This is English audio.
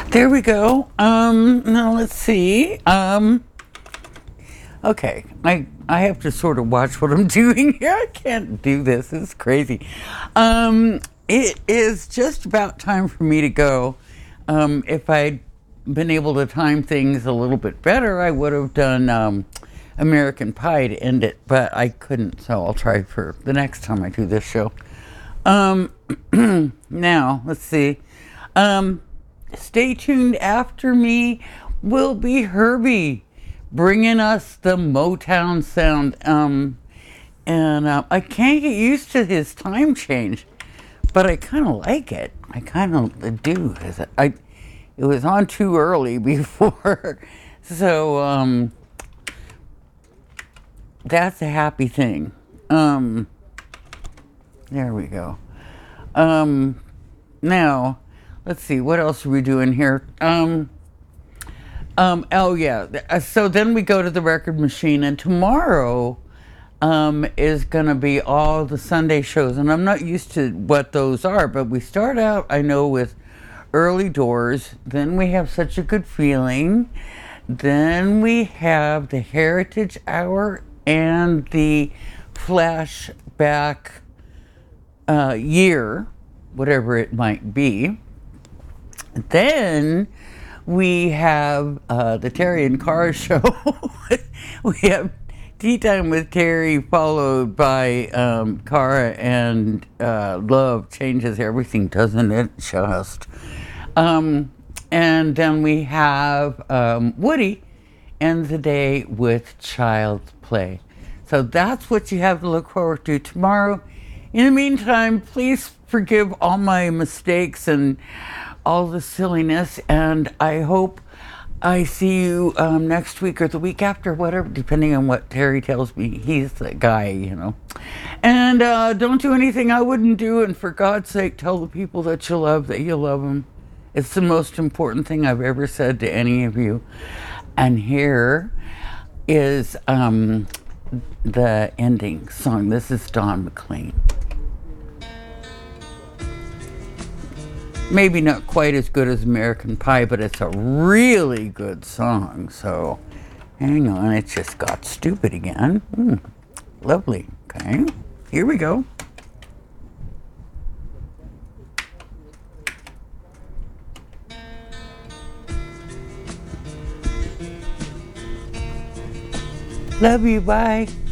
There we go. Now let's see. Okay, I have to sort of watch what I'm doing here. I can't do this. It's crazy. It is just about time for me to go. If I'd been able to time things a little bit better, I would have done American Pie to end it, but I couldn't, so I'll try for the next time I do this show. Now, let's see. Stay tuned. After me will be Herbie, bringing us the Motown sound. I can't get used to his time change, but I kind of like it. I kind of do. It was on too early before, so that's a happy thing. There we go. Now, let's see, what else are we doing here? Oh yeah, so then we go to the record machine, and tomorrow is gonna be all the Sunday shows, and I'm not used to what those are, but we start out, I know, with Early Doors, then we have Such a Good Feeling, then we have the Heritage Hour and the flashback year, whatever it might be. Then we have the Terry and Cara show. We have Tea Time with Terry, followed by Cara and Love Changes Everything, doesn't it just? And then we have Woody ends the day with Child's Play. So that's what you have to look forward to tomorrow. In the meantime, please forgive all my mistakes and all the silliness, and I hope I see you next week or the week after, whatever, depending on what Terry tells me. He's the guy, you know. And don't do anything I wouldn't do, and for God's sake, tell the people that you love them. It's the most important thing I've ever said to any of you. And here is the ending song. This is Don McLean. Maybe not quite as good as American Pie, but it's a really good song. So, hang on, it just got stupid again. Lovely. Okay, here we go. Love you, bye.